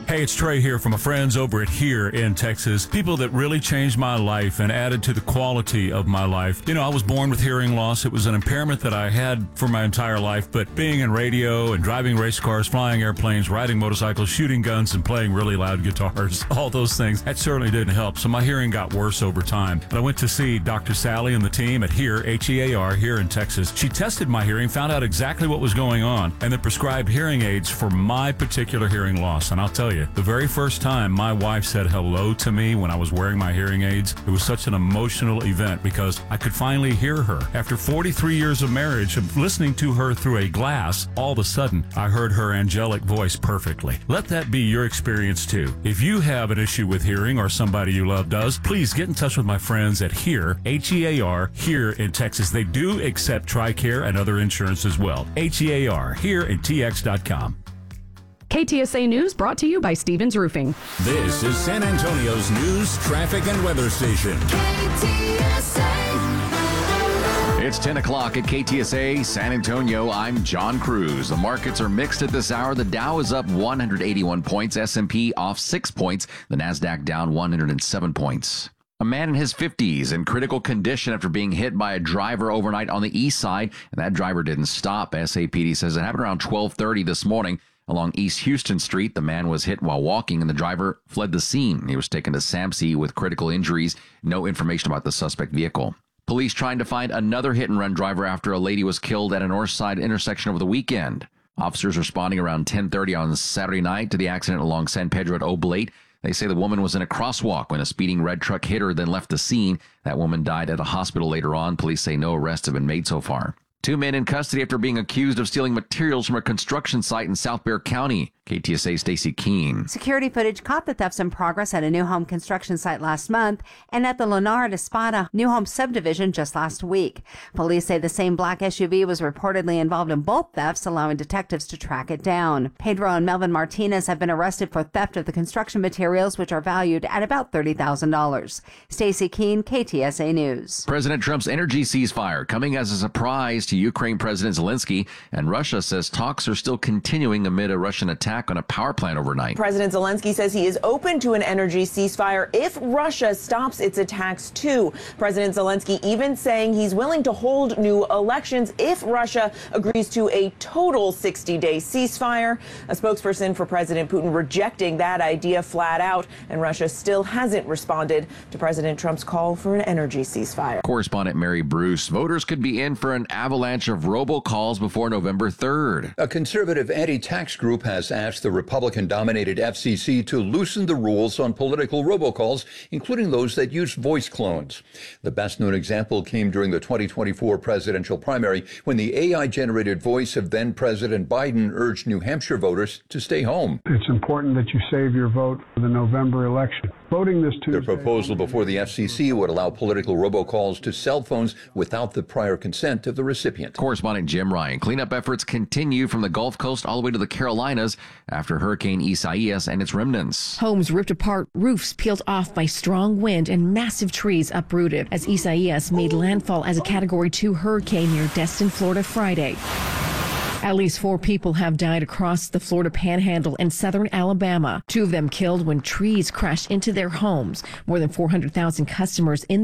Hey, it's Trey here from my friends over at Here in Texas. People that really changed my life and added to the quality of my life. You know, I was born with hearing loss. It was an impairment that I had for my entire life, but being in radio and driving race cars, flying airplanes, riding motorcycles, shooting guns, and playing really loud guitars, all those things, that certainly didn't help. So my hearing got worse over time. But I went to see Dr. Sally and the team at Here, H-E-A-R, here in Texas. She tested my hearing, found out exactly what was going on, and then prescribed hearing aids for my particular hearing loss. And I'll tell you, the very first time my wife said hello to me when I was wearing my hearing aids, it was such an emotional event because I could finally hear her. After 43 years of marriage, of listening to her through a glass, all of a sudden, I heard her angelic voice perfectly. Let that be your experience too. If you have an issue with hearing or somebody you love does, please get in touch with my friends at Here, H-E-A-R, here in Texas. They do accept TRICARE and other insurance as well. H-E-A-R, here at TX.com. KTSA News brought to you by Stevens Roofing. This is San Antonio's news, traffic, and weather station. KTSA. It's 10 o'clock at KTSA San Antonio. I'm John Cruz. The markets are mixed at this hour. The Dow is up 181 points. S&P off 6 points. The NASDAQ down 107 points. A man in his 50s in critical condition after being hit by a driver overnight on the east side, and that driver didn't stop. SAPD says it happened around 12:30 this morning. Along East Houston Street, the man was hit while walking, and the driver fled the scene. He was taken to SAMC with critical injuries. No information about the suspect vehicle. Police trying to find another hit-and-run driver after a lady was killed at a north side intersection over the weekend. Officers responding around 10:30 on Saturday night to the accident along San Pedro at Oblate. They say the woman was in a crosswalk when a speeding red truck hit her, then left the scene. That woman died at a hospital later on. Police say no arrests have been made so far. 2 men in custody after being accused of stealing materials from a construction site in South Bexar County. KTSA's Stacey Keene. Security footage caught the thefts in progress at a new home construction site last month and at the Lenara Espada new home subdivision just last week. Police say the same black SUV was reportedly involved in both thefts, allowing detectives to track it down. Pedro and Melvin Martinez have been arrested for theft of the construction materials, which are valued at about $30,000. Stacey Keene, KTSA News. President Trump's energy ceasefire coming as a surprise to Ukraine President Zelensky, and Russia says talks are still continuing amid a Russian attack on a power plant overnight. President Zelensky says he is open to an energy ceasefire if Russia stops its attacks too. President Zelensky even saying he's willing to hold new elections if Russia agrees to a total 60-day ceasefire. A spokesperson for President Putin rejecting that idea flat out, and Russia still hasn't responded to President Trump's call for an energy ceasefire. Correspondent Mary Bruce. Voters could be in for an avalanche of robocalls before November 3rd. A conservative anti-tax group has asked the Republican-dominated FCC to loosen the rules on political robocalls, including those that use voice clones. The best-known example came during the 2024 presidential primary when the AI-generated voice of then-President Biden urged New Hampshire voters to stay home. It's important that you save your vote for the November election. Voting this Tuesday. The proposal before the FCC would allow political robocalls to cell phones without the prior consent of the recipient. Correspondent Jim Ryan. Cleanup efforts continue from the Gulf Coast all the way to the Carolinas after Hurricane Isaias and its remnants. Homes ripped apart, roofs peeled off by strong wind, and massive trees uprooted as Isaias made landfall as a Category 2 hurricane near Destin, Florida, Friday. At least 4 people have died across the Florida Panhandle and southern Alabama. 2 of them killed when trees crashed into their homes. More than 400,000 customers in